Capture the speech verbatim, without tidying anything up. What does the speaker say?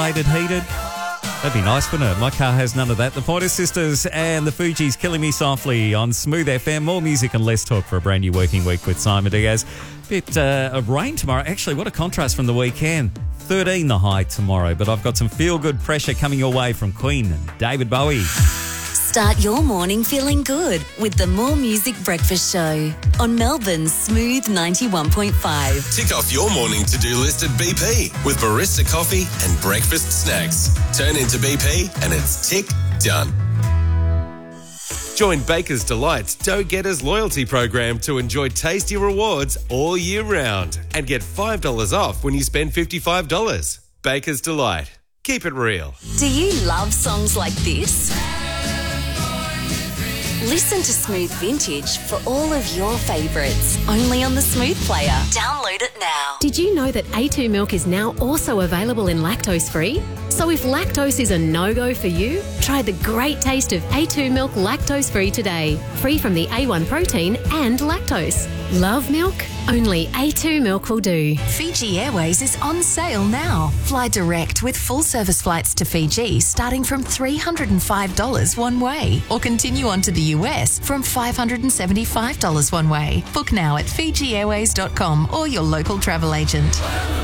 heated. That'd be nice, wouldn't it? My car has none of that. The Pointer Sisters and the Fugees, Killing Me Softly on Smooth F M. More music and less talk for a brand new working week with Simon Diaz. Bit uh, of rain tomorrow. Actually, what a contrast from the weekend. thirteen the high tomorrow, but I've got some feel-good pressure coming your way from Queen and David Bowie. Start your morning feeling good with the More Music Breakfast Show on Melbourne's Smooth ninety-one point five. Tick off your morning to-do list at B P with barista coffee and breakfast snacks. Turn into B P and it's tick done. Join Baker's Delight's Dough Getters loyalty program to enjoy tasty rewards all year round and get five dollars off when you spend fifty-five dollars. Baker's Delight. Keep it real. Do you love songs like this? Listen to Smooth Vintage for all of your favourites, only on the Smooth Player. Download it now. Did you know that A two milk is now also available in lactose-free? So if lactose is a no-go for you, try the great taste of A two milk lactose-free today. Free from the A one protein and lactose. Love milk? Only A two milk will do. Fiji Airways is on sale now. Fly direct with full service flights to Fiji starting from three hundred five dollars one way, or continue on to the U S from five hundred seventy-five dollars one way. Book now at fiji airways dot com or your local travel agent.